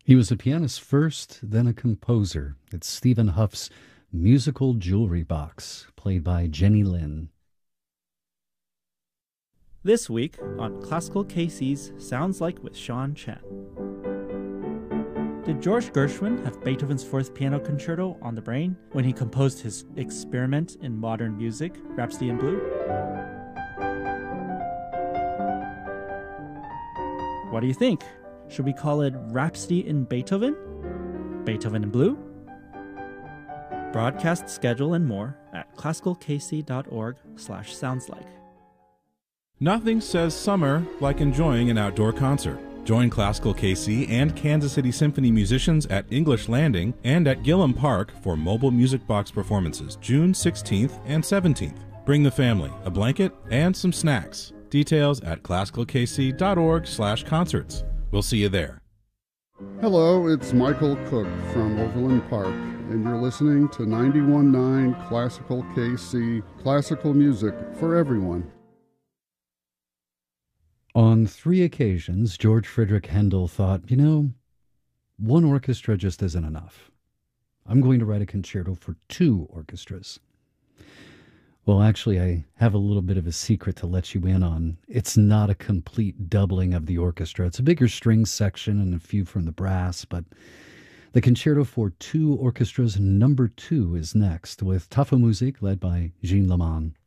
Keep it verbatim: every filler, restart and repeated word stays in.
He was a pianist first, then a composer. It's Stephen Huff's Musical Jewelry Box, played by Jenny Lin. This week on Classical K C's Sounds Like with Sean Chen. Did George Gershwin have Beethoven's Fourth Piano Concerto on the brain when he composed his experiment in modern music, Rhapsody in Blue? What do you think? Should we call it Rhapsody in Beethoven? Beethoven in Blue? Broadcast schedule and more at classicalkc.org slash soundslike. Nothing says summer like enjoying an outdoor concert. Join Classical K C and Kansas City Symphony musicians at English Landing and at Gillum Park for mobile music box performances June sixteenth and seventeenth. Bring the family, a blanket, and some snacks. Details at classicalkc.org slash concerts. We'll see you there. Hello, it's Michael Cook from Overland Park, and you're listening to ninety-one point nine Classical K C, classical music for everyone. On three occasions, George Friedrich Handel thought, you know, one orchestra just isn't enough. I'm going to write a concerto for two orchestras. Well, actually, I have a little bit of a secret to let you in on. It's not a complete doubling of the orchestra. It's a bigger string section and a few from the brass, but the concerto for two orchestras number two is next, with Tafelmusik led by Jean Leman.